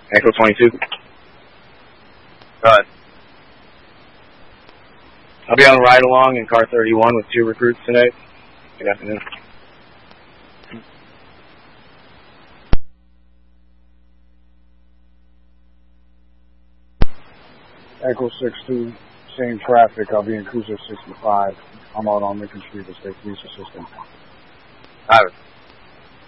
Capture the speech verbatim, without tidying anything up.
Echo twenty-two. Go ahead. I'll be on a ride-along in car thirty-one with two recruits tonight. Good afternoon. Echo six two, same traffic. I'll be in Cruiser sixty-five. I'm out on Lincoln Street with State Police Assistant. Got it.